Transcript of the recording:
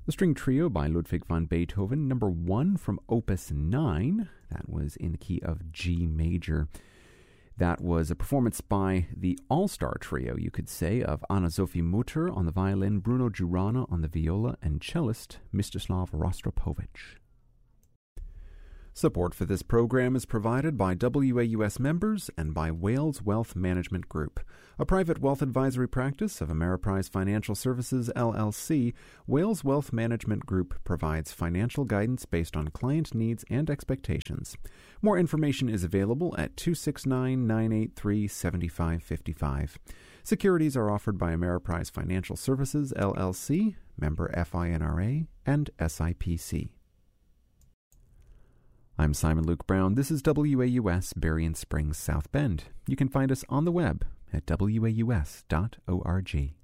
The String Trio by Ludwig van Beethoven, number 1 from Opus 9. That was in the key of G major. That was a performance by the all-star trio, you could say, of Anna-Sophie Mutter on the violin, Bruno Giurana on the viola, and cellist Mstislav Rostropovich. Support for this program is provided by WAUS members and by Wales Wealth Management Group, a private wealth advisory practice of Ameriprise Financial Services, LLC. Wales Wealth Management Group provides financial guidance based on client needs and expectations. More information is available at 269-983-7555. Securities are offered by Ameriprise Financial Services, LLC, member FINRA, and SIPC. I'm Simon Luke Brown. This is WAUS Berrien Springs, South Bend. You can find us on the web at waus.org.